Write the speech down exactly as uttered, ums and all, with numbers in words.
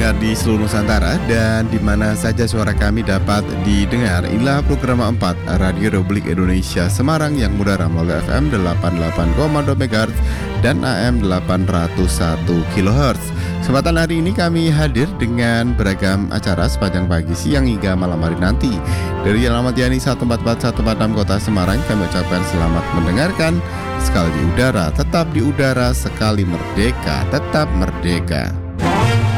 pendengar di seluruh Nusantara dan di mana saja suara kami dapat didengar. Inilah program empat Radio Republik Indonesia Semarang yang mudara melalui F M delapan puluh delapan koma dua MHz dan A M delapan ratus satu kilohertz. Kesempatan hari ini kami hadir dengan beragam acara sepanjang pagi, siang hingga malam hari nanti. Dari alamat Yani satu empat empat satu empat enam Kota Semarang, kami ucapkan selamat mendengarkan. Sekali di udara, tetap di udara, sekali merdeka, tetap merdeka.